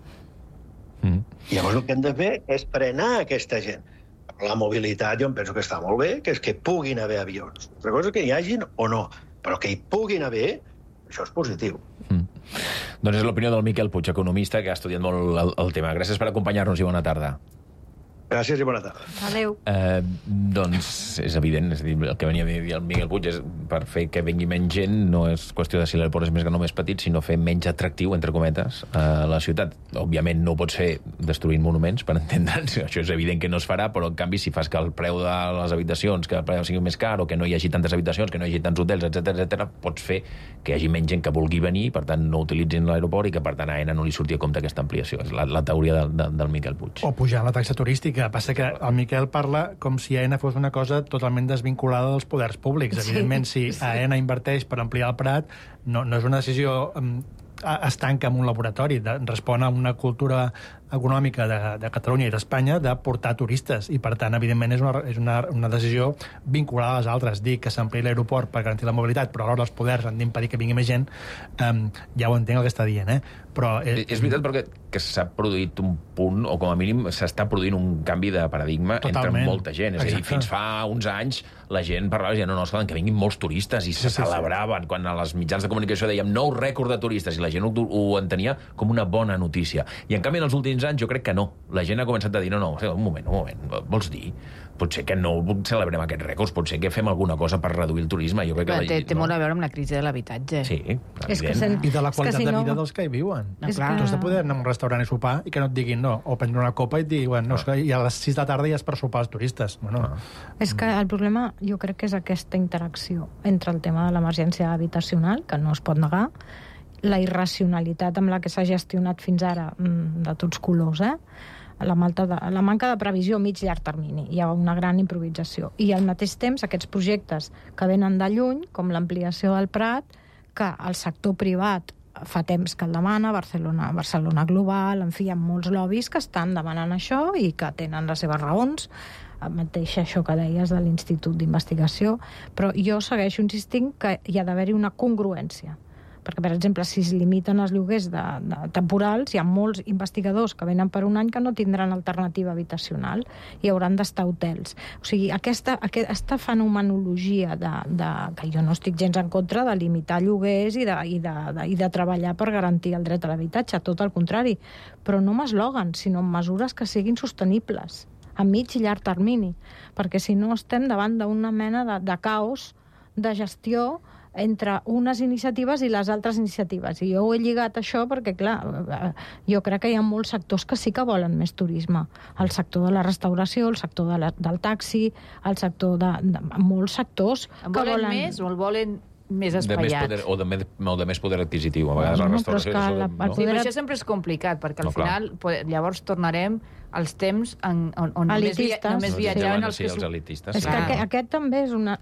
[SPEAKER 19] Mm. Llavors el que hem de fer és frenar aquesta gent. La mobilitat jo em penso que està molt bé, que és que puguin haver avions. Una cosa que hi hagin o no, però que hi puguin haver, això és positiu.
[SPEAKER 4] Mm. Doncs és l'opinió del Miquel Puig, economista, que ha estudiat molt el, el tema. Gràcies per acompanyar-nos i bona tarda.
[SPEAKER 19] Gràcies i bona tarda.
[SPEAKER 3] Adéu.
[SPEAKER 4] Eh, doncs és evident, és a dir, el que venia a dir el Miquel Puig és per fer que vengui menys gent, no és qüestió de si l'aeroport és més gran o més petit, sinó fer menys atractiu, entre cometes, a la ciutat. Òbviament no pots fer destruint monuments, per entendre'ns, això és evident que no es farà, però en canvi si fas que el preu de les habitacions, que el preu sigui més car, o que no hi hagi tantes habitacions, que no hi hagi tants hotels, etcètera, etcètera, pots fer que hi hagi menys gent que vulgui venir, per tant no utilitzin l'aeroport i que per tant a AENA no li surti a compte aquesta ampliació. És la, la teoria del, del, del Miquel Puig.
[SPEAKER 2] O pujar la taxa turística. Passa que el Miquel parla com si AENA fos una cosa totalment desvinculada dels poders públics.
[SPEAKER 3] Sí.
[SPEAKER 2] Evidentment, si
[SPEAKER 3] Sí.
[SPEAKER 2] AENA inverteix per ampliar el Prat, no, no és una decisió um, estanca en un laboratori, de, respon a una cultura econòmica de, de Catalunya i d'Espanya de portar turistes, i per tant, evidentment, és una, és una, una decisió vinculada a les altres. Dir que s'ampliï l'aeroport per garantir la mobilitat, però alhora els poders han d'impedir que vingui més gent, um, ja ho entenc el que està dient, eh? Però, eh,
[SPEAKER 4] és veritat perquè que s'ha produït un punt, o com a mínim s'està produint un canvi de paradigma
[SPEAKER 2] Totalment.
[SPEAKER 4] entre molta gent. És a dir, fins fa uns anys la gent parlava i deia, no, no, esclar, que vinguin molts turistes, i se
[SPEAKER 2] Sí, sí, sí.
[SPEAKER 4] celebraven quan a les mitjans de comunicació dèiem nou rècord de turistes, i la gent ho, ho entenia com una bona notícia. I en canvi en els últims anys jo crec que no. La gent ha començat a dir, no, no, un moment, un moment, vols dir? Potser que no celebrem aquests rècords, potser que fem alguna cosa per reduir el turisme. Jo crec que
[SPEAKER 18] Però
[SPEAKER 4] la...
[SPEAKER 18] té, té
[SPEAKER 4] no?
[SPEAKER 18] molt a veure amb la crisi de l'habitatge.
[SPEAKER 4] Sí,
[SPEAKER 3] És que
[SPEAKER 4] evident.
[SPEAKER 3] sen-
[SPEAKER 2] i de la
[SPEAKER 3] és que
[SPEAKER 2] qualitat
[SPEAKER 3] si
[SPEAKER 2] de
[SPEAKER 3] no-
[SPEAKER 2] vida dels que hi viuen.
[SPEAKER 18] No,
[SPEAKER 3] És
[SPEAKER 18] clar.
[SPEAKER 2] Tu has de
[SPEAKER 3] que-
[SPEAKER 2] poder anar a un restaurant i sopar i que no et diguin no, o prendre una copa i et diguin, no, és que i a les sis de la tarda ja és per sopar els turistes. Bueno,
[SPEAKER 3] És que el problema jo crec que és aquesta interacció entre el tema de l'emergència habitacional, que no es pot negar, la irracionalitat amb la que s'ha gestionat fins ara, mm, de tots colors, eh? La, malta de, la manca de previsió a mig i llarg termini. Hi ha una gran improvisació. I al mateix temps, aquests projectes que venen de lluny, com l'ampliació del Prat, que el sector privat fa temps que el demana, Barcelona, Barcelona Global, en fi, hi ha molts lobbies que estan demanant això i que tenen les seves raons, el mateix això que deies de l'Institut d'Investigació, però jo segueixo insistint que hi ha d'haver-hi una congruència. Perquè, per exemple, si es limiten els lloguers de, de temporals, hi ha molts investigadors que venen per un any que no tindran alternativa habitacional i hauran d'estar a hotels. O sigui, aquesta, aquesta fenomenologia de, de, que jo no estic gens en contra de limitar lloguers i de, i, de, de, i de treballar per garantir el dret a l'habitatge, tot el contrari, però no amb eslògans, sinó amb mesures que siguin sostenibles a mig i llarg termini, perquè si no estem davant d'una mena de, de caos de gestió entre unes iniciatives i les altres iniciatives. I jo ho he lligat això perquè, clar, jo crec que hi ha molts sectors que sí que volen més turisme. El sector de la restauració, el sector de la, del taxi, el sector de, de molts sectors
[SPEAKER 18] En
[SPEAKER 3] que
[SPEAKER 18] volen,
[SPEAKER 3] volen...
[SPEAKER 18] més o el volen més
[SPEAKER 4] De més
[SPEAKER 18] espaiat?
[SPEAKER 4] poder, o, de més, o de més poder adquisitiu. A vegades la
[SPEAKER 3] No, però és
[SPEAKER 4] restauració...
[SPEAKER 3] que
[SPEAKER 4] això,
[SPEAKER 3] la-
[SPEAKER 4] no?
[SPEAKER 3] el
[SPEAKER 18] Sí,
[SPEAKER 3] poder-
[SPEAKER 18] però això sempre és complicat, perquè al
[SPEAKER 4] No, clar.
[SPEAKER 18] final po- llavors tornarem als temps en, on, on només, via,
[SPEAKER 3] Elitistes.
[SPEAKER 18] només
[SPEAKER 3] Sí.
[SPEAKER 18] viatjaven els
[SPEAKER 4] Sí,
[SPEAKER 18] que...
[SPEAKER 4] els
[SPEAKER 18] su-
[SPEAKER 4] elitistes.
[SPEAKER 3] És
[SPEAKER 4] sí.
[SPEAKER 3] que
[SPEAKER 18] Clar.
[SPEAKER 3] aquest, aquest també és una...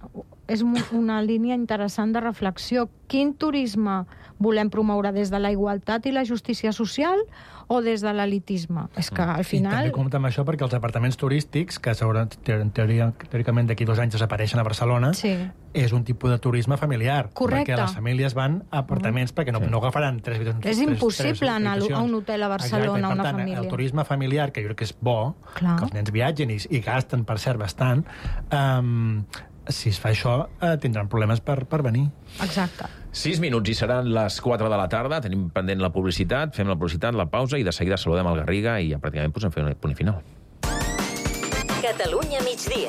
[SPEAKER 3] és una línia interessant de reflexió. Quin turisme volem promoure, des de la igualtat i la justícia social o des de l'elitisme? És que al
[SPEAKER 2] I
[SPEAKER 3] final...
[SPEAKER 2] també compta amb això perquè els apartaments turístics, que en teoria, teòricament d'aquí dos anys desapareixen a Barcelona,
[SPEAKER 3] Sí.
[SPEAKER 2] és un tipus de turisme familiar.
[SPEAKER 3] Correcte.
[SPEAKER 2] Perquè les famílies van a apartaments, perquè no, no agafaran tres habitacions.
[SPEAKER 3] És
[SPEAKER 2] tres-
[SPEAKER 3] impossible
[SPEAKER 2] tres
[SPEAKER 3] anar a
[SPEAKER 2] habitacions.
[SPEAKER 3] un hotel a Barcelona,
[SPEAKER 2] Exacte, i, per
[SPEAKER 3] una
[SPEAKER 2] tant,
[SPEAKER 3] família.
[SPEAKER 2] El turisme familiar, que jo crec que és bo,
[SPEAKER 3] Clar.
[SPEAKER 2] que els nens viatgen i, i gasten, per cert, bastant, um, si es fa això, eh, tindran problemes per, per venir.
[SPEAKER 3] Exacte.
[SPEAKER 4] Sis minuts i seran les quatre de la tarda. Tenim pendent la publicitat, fem la publicitat, la pausa i de seguida saludem el Garriga i ja pràcticament posem fer un punt i final.
[SPEAKER 6] Catalunya migdia.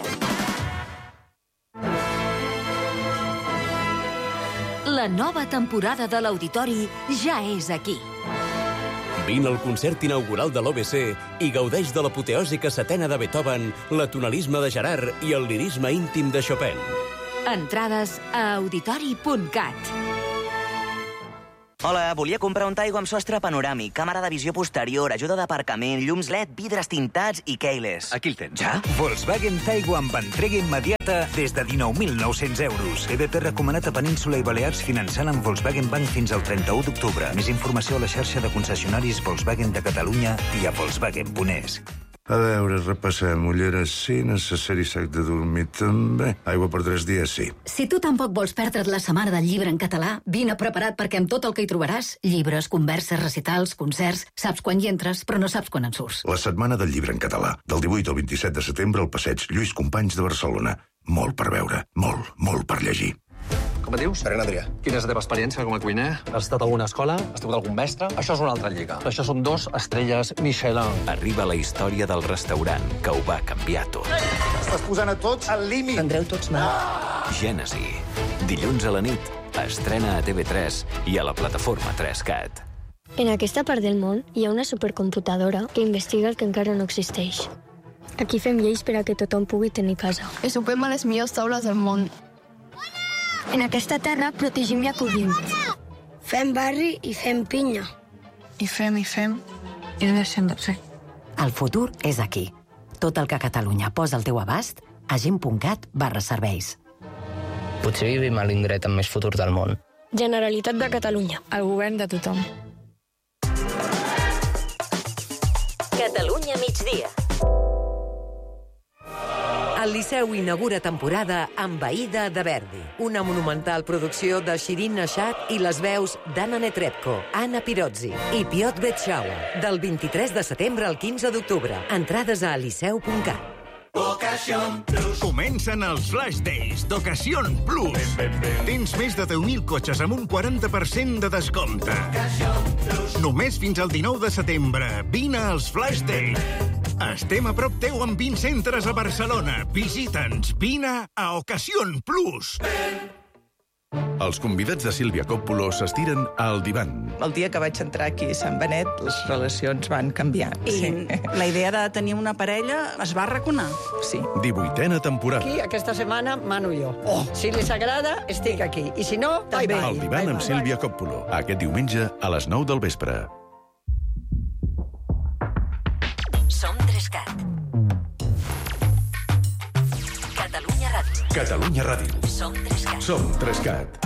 [SPEAKER 6] La nova temporada de l'Auditori ja és aquí.
[SPEAKER 7] Vine al concert inaugural de l'O B C i gaudeix de l'apoteòsica setena de Beethoven, la tonalisme de Gerard i el lirisme íntim de Chopin.
[SPEAKER 6] Entrades a auditori punt cat.
[SPEAKER 20] Hola, volia comprar un Taigo amb sostre panoràmic, càmera de visió posterior, ajuda d'aparcament, llums L E D, vidres tintats i keyless.
[SPEAKER 21] Aquí el tens.
[SPEAKER 20] Ja?
[SPEAKER 21] Volkswagen Taigo amb entrega immediata des de dinou mil nou-cents euros. E B P recomanat a Península i Balears finançant amb Volkswagen Bank fins al trenta-u d'octubre. Més informació a la xarxa de concessionaris Volkswagen de Catalunya i a volkswagen punt es.
[SPEAKER 22] A veure, repassem. Ulleres sí, necessari sac de dormir també. Aigua per tres dies sí.
[SPEAKER 23] Si tu tampoc vols perdre't la setmana del llibre en català, vine preparat perquè amb tot el que hi trobaràs, llibres, converses, recitals, concerts, saps quan hi entres, però no saps quan en surts.
[SPEAKER 22] La setmana del llibre en català. Del divuit al vint-i-set de setembre al passeig Lluís Companys de Barcelona. Molt per veure, molt, molt per llegir.
[SPEAKER 16] Com et dius? Serena Adrià. Quina és la teva experiència com a cuiner? Has estat a alguna escola? Has tingut algun mestre? Això és una altra lliga. Això són dos estrelles Michelin.
[SPEAKER 5] Arriba la història del restaurant que ho va canviar tot.
[SPEAKER 24] Estàs posant a tots al límit. Tindreu tots mal.
[SPEAKER 5] Gènesi. Dilluns a la nit. Estrena a T V tres i a la plataforma tres cat.
[SPEAKER 12] En aquesta part del món hi ha una supercomputadora que investiga el que encara no existeix. Aquí fem lleis per a que tothom pugui tenir casa.
[SPEAKER 13] I sopem a les millors taules del món.
[SPEAKER 12] En aquesta terra protegim i acollim. Fem barri i fem pinya.
[SPEAKER 13] I fem, i fem, i no deixem de fer.
[SPEAKER 9] El futur és aquí. Tot el que Catalunya posa al teu abast a gent punt cat barra serveis.
[SPEAKER 14] Potser vivim a l'indret amb més futur del món.
[SPEAKER 12] Generalitat de Catalunya.
[SPEAKER 13] El govern de tothom.
[SPEAKER 6] Catalunya migdia. El Liceu inaugura temporada amb Aïda de Verdi, una monumental producció de Shirin Nashat i les veus d'Anna Netrebko, Anna Pirozzi i Piotr Betxaua, del vint-i-tres de setembre al quinze d'octubre. Entrades a liceu punt cat.
[SPEAKER 25] Ocasión Plus. Comencen els Flash Days d'Ocasión Plus. Tens més de deu mil cotxes amb un quaranta per cent de descompte. Només fins al dinou de setembre. Vine als Flash Days. Estem a prop teu amb vint centres a Barcelona. Visita'ns. Vine a Ocasión Plus.
[SPEAKER 26] Els convidats de Sílvia Coppola s'estiren al divan.
[SPEAKER 27] El dia que vaig entrar aquí a Sant Benet, les relacions van canviar.
[SPEAKER 28] I
[SPEAKER 27] sí.
[SPEAKER 28] la idea de tenir una parella es va arraconar.
[SPEAKER 27] Sí.
[SPEAKER 26] divuitena temporada.
[SPEAKER 29] Aquí, aquesta setmana, mano jo. Oh. Si li agrada, estic aquí. I si no, bye bye.
[SPEAKER 26] El divan amb Sílvia Coppola. Aquest diumenge a les nou del vespre.
[SPEAKER 6] Som tres cat. Catalunya Ràdio.
[SPEAKER 26] Catalunya Ràdio.
[SPEAKER 6] Som tres cat.
[SPEAKER 26] Som tres cat.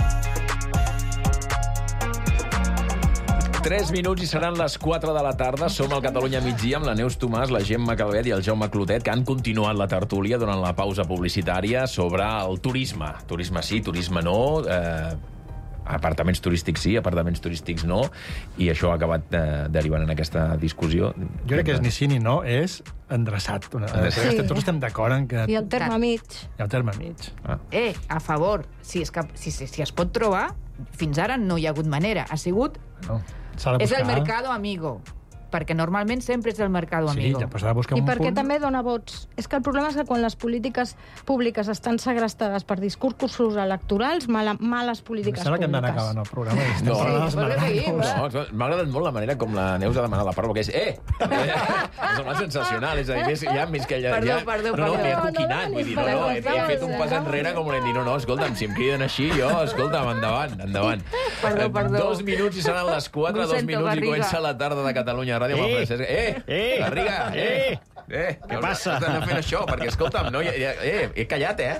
[SPEAKER 4] Tres minuts i seran les quatre de la tarda. Som al Catalunya migdia amb la Neus Tomàs, la Gemma Calvet i el Jaume Clotet, que han continuat la tertúlia durant la pausa publicitària sobre el turisme. Turisme sí, turisme no... Eh... Apartaments turístics sí, apartaments turístics no, i això ha acabat eh, derivant en aquesta discussió.
[SPEAKER 2] Jo crec que és ni sí ni no, és endreçat. Sí. Tots estem d'acord en que...
[SPEAKER 3] I el terme mig.
[SPEAKER 2] I el terme mig.
[SPEAKER 4] Ah.
[SPEAKER 18] Eh, a favor, si es, cap, si, si, si es pot trobar, fins ara no hi ha hagut manera. Ha sigut...
[SPEAKER 2] No.
[SPEAKER 18] És el mercado amigo. Perquè normalment sempre és el mercado amigo.
[SPEAKER 2] Sí, ja, però buscar
[SPEAKER 3] I
[SPEAKER 2] un
[SPEAKER 3] perquè
[SPEAKER 2] punt...
[SPEAKER 3] també dona vots. És que el problema és que quan les polítiques públiques estan segrestades per discursos electorals, mala, males polítiques
[SPEAKER 2] Em sembla que hem d'anar
[SPEAKER 3] públiques.
[SPEAKER 2] acabant el programa. I
[SPEAKER 4] No.
[SPEAKER 2] sí,
[SPEAKER 4] no, m'ha agradat molt la manera com la Neus ha demanat la paraula, que és eh! M'ha semblat sensacional, és a dir, més, ja més que ja...
[SPEAKER 18] Perdó,
[SPEAKER 4] ja,
[SPEAKER 18] perdó,
[SPEAKER 4] no, no, m'he
[SPEAKER 18] perdó.
[SPEAKER 4] coquinat, vull dir, no, no, he, he fet un pas enrere com volent dir, no, no, escolta'm, si em criden així, jo, escolta'm, endavant, endavant.
[SPEAKER 18] Perdó, perdó.
[SPEAKER 4] Dos minuts i seran les quatre, dos minuts i comença la tarda de Catalunya Ràdio amb el Francesc. Eh!
[SPEAKER 15] Eh!
[SPEAKER 4] Garriga! Eh! Eh!
[SPEAKER 15] Què passa?
[SPEAKER 4] Has d'anar fent això, perquè, escolta'm, no, ja, ja, eh, he callat, eh?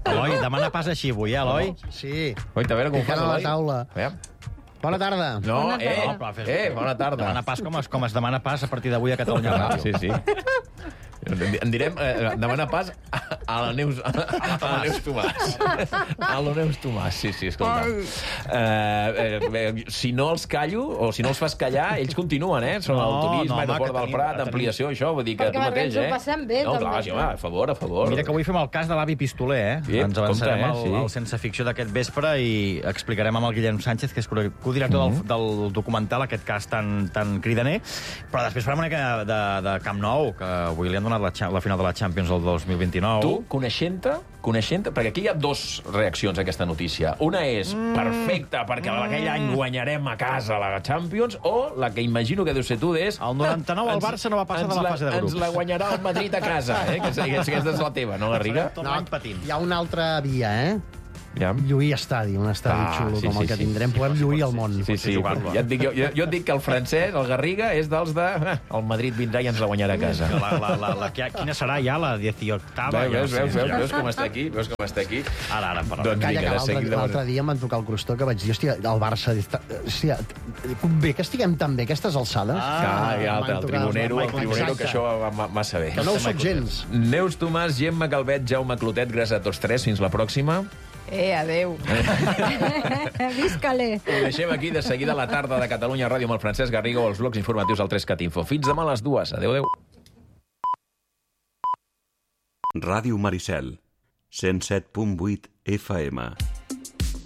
[SPEAKER 15] Eloi, demana pas així avui, eh, Eloi?
[SPEAKER 1] Sí.
[SPEAKER 4] Oita, a veure com ho fas,
[SPEAKER 1] Ficant a la
[SPEAKER 4] Eloi.
[SPEAKER 1] taula.
[SPEAKER 4] Aviam.
[SPEAKER 1] Bona tarda.
[SPEAKER 4] No,
[SPEAKER 1] Bona
[SPEAKER 4] eh,
[SPEAKER 1] tarda.
[SPEAKER 4] eh, bona tarda.
[SPEAKER 15] Demana pas com es, com es demana pas a partir d'avui a Catalunya Ràdio.
[SPEAKER 4] Sí, sí. En direm, eh, demana pas a, a la Neus, a, a la Neus Tomàs. A la Neus Tomàs, sí, sí, escolta. Eh, eh, si no els callo, o si no els fas callar, ells continuen, eh? Són el
[SPEAKER 15] No,
[SPEAKER 4] turisme,
[SPEAKER 15] no, home,
[SPEAKER 4] aeroport
[SPEAKER 15] que
[SPEAKER 4] del
[SPEAKER 15] tenim-
[SPEAKER 4] Prat,
[SPEAKER 15] tenim-
[SPEAKER 4] ampliació, això, vull dir que
[SPEAKER 3] Perquè
[SPEAKER 4] tu mateix,
[SPEAKER 3] ens ho
[SPEAKER 4] eh?
[SPEAKER 3] passem bé,
[SPEAKER 4] No,
[SPEAKER 3] també.
[SPEAKER 4] clar, sí, home, a favor, a favor.
[SPEAKER 15] Mira que avui fem el cas de l'avi Pistoler, eh?
[SPEAKER 4] Sí,
[SPEAKER 15] Ens avançarem
[SPEAKER 4] compte, eh?
[SPEAKER 15] al,
[SPEAKER 4] Sí.
[SPEAKER 15] al Sense Ficció d'aquest vespre i explicarem amb el Guillem Sánchez, que és codirector
[SPEAKER 4] Mhm.
[SPEAKER 15] del, del documental, aquest cas tan, tan cridaner. Però després farem una mica de, de Camp Nou, que avui li han donat la, cha- la final de la Champions del dos mil vint-i-nou.
[SPEAKER 4] Tu, coneixent-te, coneixent perquè aquí hi ha dos reaccions a aquesta notícia. Una és mm. perfecta, perquè mm. aquell any guanyarem a casa la Champions, o la que imagino que deu ser tu és...
[SPEAKER 15] El noranta-nou el Barça no va passar de la fase de grups.
[SPEAKER 4] Ens la guanyarà el Madrid a casa, eh? que, és, que aquesta és la teva, no, Garriga?
[SPEAKER 15] Tot l'any patint.
[SPEAKER 1] Hi ha una altra via, eh?
[SPEAKER 4] Ja.
[SPEAKER 1] Lluir estadi, un estadi
[SPEAKER 4] Ah,
[SPEAKER 1] xulo
[SPEAKER 4] sí,
[SPEAKER 1] com el
[SPEAKER 4] sí,
[SPEAKER 1] que
[SPEAKER 4] sí.
[SPEAKER 1] tindrem. Podem lluir el món.
[SPEAKER 4] Sí, sí. Ja et dic, jo, jo, jo et dic que el francès, el Garriga, és dels de... Eh, el Madrid vindrà i ens la guanyarà a casa.
[SPEAKER 15] La, la, la, la, que- quina serà ja la dieciochtava?
[SPEAKER 4] Veus,
[SPEAKER 15] Ja no
[SPEAKER 4] veus,
[SPEAKER 15] sé,
[SPEAKER 4] veus,
[SPEAKER 15] ja.
[SPEAKER 4] veus com està aquí? Veus com està aquí?
[SPEAKER 15] Ara, ara, però...
[SPEAKER 4] Doncs
[SPEAKER 1] Calla,
[SPEAKER 4] vinga,
[SPEAKER 1] que
[SPEAKER 4] de
[SPEAKER 1] l'altre
[SPEAKER 4] seguida...
[SPEAKER 1] l'altre dia em van trucar el crostó que vaig dir, hòstia, el Barça... està- Hòstia, bé que estiguem tan bé a aquestes alçades.
[SPEAKER 4] Ah, ja,
[SPEAKER 1] Em
[SPEAKER 4] el
[SPEAKER 1] van trucar
[SPEAKER 4] tribunero, el
[SPEAKER 1] Michael
[SPEAKER 4] tribunero,
[SPEAKER 1] Jackson.
[SPEAKER 4] que això va ma- massa bé.
[SPEAKER 1] Que no ho soc gens.
[SPEAKER 4] Neus Tomàs, Gemma Calvet, Jaume Clotet, gràcies a tots tres. Fins la pròxima.
[SPEAKER 18] Eh, adeu.
[SPEAKER 3] Visca-le.
[SPEAKER 4] Ho deixem aquí de seguida a la tarda de Catalunya Ràdio amb el Francesc Garriga o els blocs informatius al tres cat info. Fins demà a les dues. Adéu, adéu.
[SPEAKER 7] Ràdio Maricel, cent set punt vuit F M.